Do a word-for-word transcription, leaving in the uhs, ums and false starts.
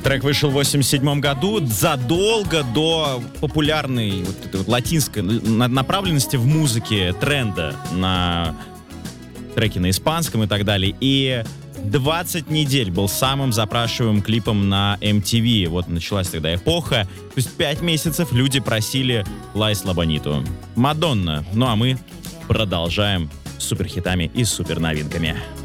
Трек вышел в восемьдесят седьмом году, задолго до популярной вот этой вот латинской направленности в музыке, тренда на треки на испанском и так далее. И двадцать недель был самым запрашиваемым клипом на эм ти ви. Вот началась тогда эпоха. То есть пять месяцев люди просили Лайс Ла Бониту. Мадонна. Ну а мы продолжаем с суперхитами и суперновинками.